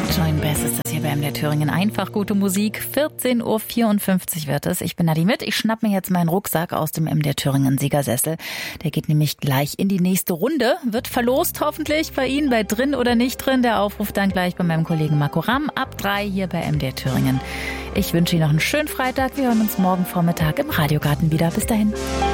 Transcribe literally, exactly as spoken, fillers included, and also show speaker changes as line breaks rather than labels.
Joan Baez ist das hier bei M D R Thüringen. Einfach gute Musik. vierzehn Uhr vierundfünfzig wird es. Ich bin Nadi mit. Ich schnapp mir jetzt meinen Rucksack aus dem M D R Thüringen Siegersessel. Der geht nämlich gleich in die nächste Runde. Wird verlost hoffentlich bei Ihnen, bei drin oder nicht drin. Der Aufruf dann gleich bei meinem Kollegen Marco Ramm ab drei hier bei M D R Thüringen. Ich wünsche Ihnen noch einen schönen Freitag. Wir hören uns morgen Vormittag im Radiogarten wieder. Bis dahin.